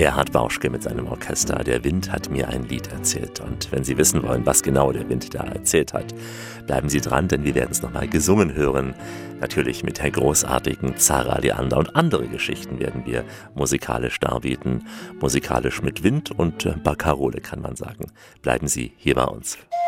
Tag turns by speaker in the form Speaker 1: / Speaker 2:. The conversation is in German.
Speaker 1: Erhard Bauschke mit seinem Orchester. Der Wind hat mir ein Lied erzählt. Und wenn Sie wissen wollen, was genau der Wind da erzählt hat, bleiben Sie dran, denn wir werden es nochmal gesungen hören. Natürlich mit der großartigen Zara Leander, und andere Geschichten werden wir musikalisch darbieten. Musikalisch mit Wind und Barkarole, kann man sagen. Bleiben Sie hier bei uns.